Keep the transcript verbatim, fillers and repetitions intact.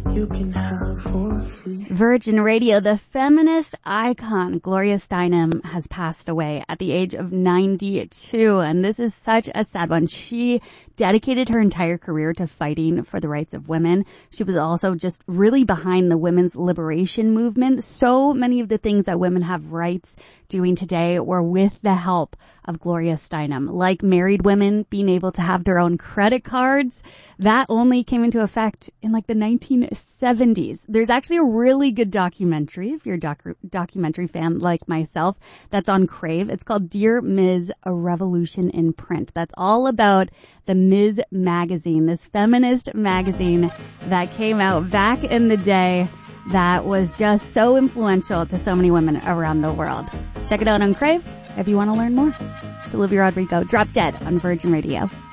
you can have for free. Virgin Radio, the feminist icon Gloria Steinem has passed away at the age of ninety-two, and this is such a sad one. She dedicated her entire career to fighting for the rights of women. She was also just really behind the women's liberation movement. So many of the things that women have rights doing today were with the help of Gloria Steinem, like married women being able to have their own credit cards. That only came into effect in like the nineteen seventies. There's actually a really good documentary, if you're a doc- documentary fan like myself, that's on Crave. It's called Dear Miz, A Revolution in Print. That's all about the Miz magazine, this feminist magazine that came out back in the day that was just so influential to so many women around the world. Check it out on Crave if you want to learn more. It's Olivia Rodrigo, Drop Dead on Virgin Radio.